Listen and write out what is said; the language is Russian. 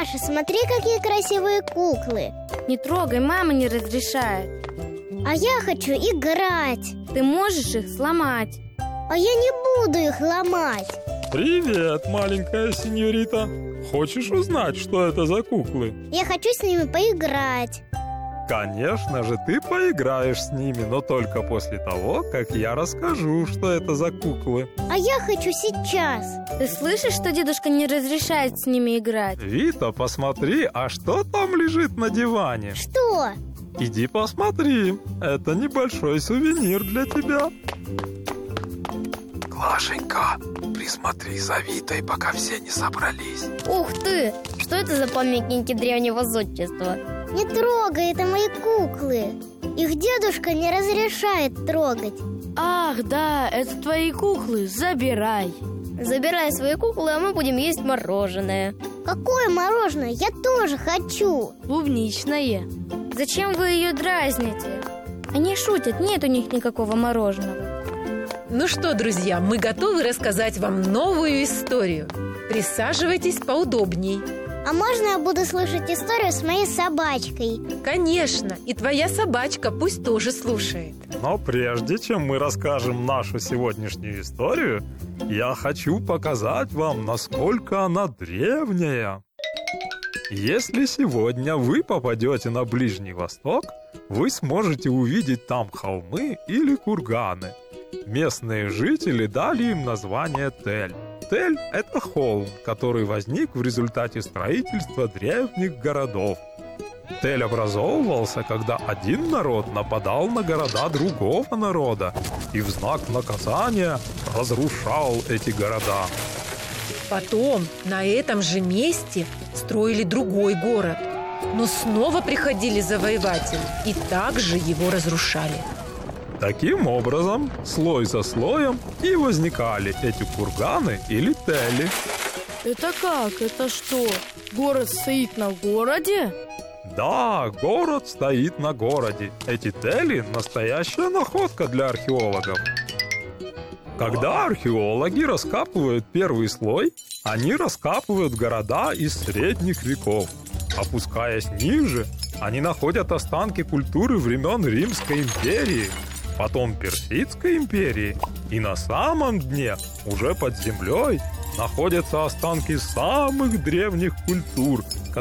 Маша, смотри, какие красивые куклы. Не трогай, мама не разрешает. А я хочу играть. Ты можешь их сломать. А я не буду их ломать. Привет, маленькая сеньорита. Хочешь узнать, что это за куклы? Я хочу с ними поиграть. Конечно же, ты поиграешь с ними, но только после того, как я расскажу, что это за куклы. А я хочу сейчас. Ты слышишь, что дедушка не разрешает с ними играть? Вита, посмотри, а что там лежит на диване? Что? Иди посмотри, это небольшой сувенир для тебя. Глашенька, присмотри за Витой, пока все не собрались. Ух ты! Что это за памятники древнего зодчества? Не трогай, это мои куклы. Их дедушка не разрешает трогать. Ах, да, это твои куклы, забирай. Забирай свои куклы, а мы будем есть мороженое. Какое мороженое? Я тоже хочу. Клубничное. Зачем вы ее дразните? Они шутят, нет у них никакого мороженого. Ну что, друзья, мы готовы рассказать вам новую историю. Присаживайтесь поудобней. А можно я буду слушать историю с моей собачкой? Конечно, и твоя собачка пусть тоже слушает. Но прежде чем мы расскажем нашу сегодняшнюю историю, я хочу показать вам, насколько она древняя. Если сегодня вы попадете на Ближний Восток, вы сможете увидеть там холмы или курганы. Местные жители дали им название Тель. Тель – это холм, который возник в результате строительства древних городов. Тель образовывался, когда один народ нападал на города другого народа и в знак наказания разрушал эти города. Потом на этом же месте строили другой город, но снова приходили завоеватели и также его разрушали. Таким образом, слой за слоем и возникали эти курганы или тели. Это как? Это что? Город стоит на городе? Да, город стоит на городе. Эти тели – настоящая находка для археологов. Когда археологи раскапывают первый слой, они раскапывают города из средних веков. Опускаясь ниже, они находят останки культуры времен Римской империи, потом Персидской империи, и на самом дне, уже под землей, находятся останки самых древних культур,